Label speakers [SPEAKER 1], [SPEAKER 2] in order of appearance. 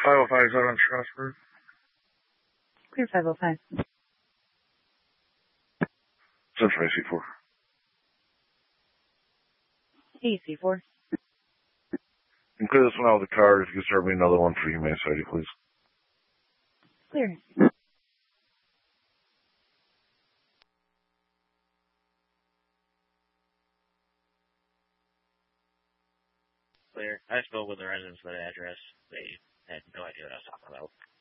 [SPEAKER 1] 5057 Strasburg.
[SPEAKER 2] Clear 505.
[SPEAKER 1] Central AC4.
[SPEAKER 2] AC4.
[SPEAKER 1] And clear this one out with the card. If you could start me another one for Humane Society, please.
[SPEAKER 2] Clear.
[SPEAKER 3] Clear. I spoke with the residents of that address. They had no idea what I was talking about.